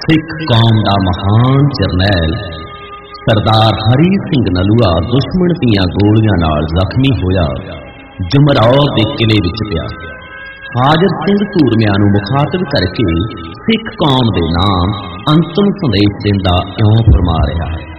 ਸਿੱਖ ਕੌਮ ਦਾ ਮਹਾਨ ਜਰਨੈਲ ਸਰਦਾਰ ਹਰੀ ਸਿੰਘ ਨਲੂਆ ਦੁਸ਼ਮਣ ਦੀਆਂ ਗੋਲੀਆਂ ਨਾਲ ਜ਼ਖਮੀ ਹੋਇਆ ਜਮਰੌਰ ਦੇ ਕਿਲੇ ਵਿੱਚ ਪਿਆ। ਹਾਜ਼ਰ ਸਿੰਘ ਸੂਰਮਿਆਂ ਨੂੰ ਮੁਖਾਤਬ ਕਰਕੇ ਸਿੱਖ ਕੌਮ ਦੇ ਨਾਮ ਅੰਤਮ ਸੰਦੇਸ਼ ਦਿੰਦਾ ਇਉਂ ਫਰਮਾ ਰਿਹਾ ਹੈ।